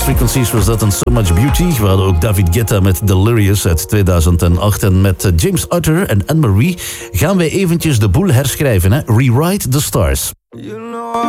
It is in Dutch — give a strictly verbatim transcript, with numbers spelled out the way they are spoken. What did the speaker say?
Lost Frequencies was dat een So Much Beauty. We hadden ook David Guetta met Delirious uit tweeduizend acht. En met James Arthur en Anne-Marie gaan wij eventjes de boel herschrijven. Hè? Rewrite the Stars. You know